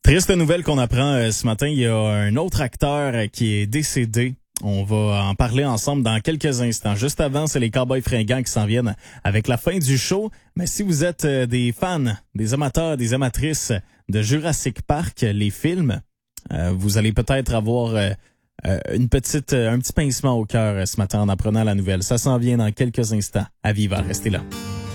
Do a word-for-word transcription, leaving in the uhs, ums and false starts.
Triste nouvelle qu'on apprend euh, ce matin. Il y a un autre acteur euh, qui est décédé. On va en parler ensemble dans quelques instants. Juste avant, c'est les Cowboys fringants qui s'en viennent avec la fin du show. Mais si vous êtes euh, des fans, des amateurs, des amatrices de Jurassic Park, les films, euh, vous allez peut-être avoir euh, euh, une petite, euh, un petit pincement au cœur euh, ce matin en apprenant la nouvelle. Ça s'en vient dans quelques instants. À Viva, restez là.